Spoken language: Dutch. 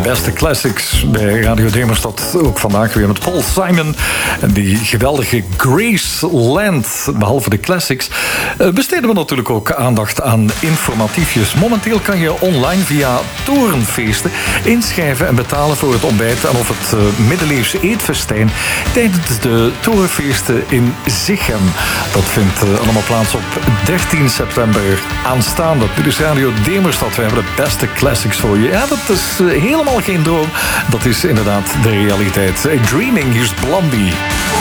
beste classics bij Radio Demerstad. Ook vandaag weer met Paul Simon en die geweldige Graceland. Behalve de classics besteden we natuurlijk ook aandacht aan informatiefjes. Momenteel kan je online via Torenfeesten inschrijven en betalen voor het ontbijt en of het middeleeuwse eetfestijn tijdens de Torenfeesten in Zichem. Dat vindt allemaal plaats op 13 september aanstaande. Dit is Radio Demerstad. We hebben de beste classics voor je. Ja, dat is helemaal geen droom. Dat is inderdaad de realiteit. Dreaming, hier is Blondie.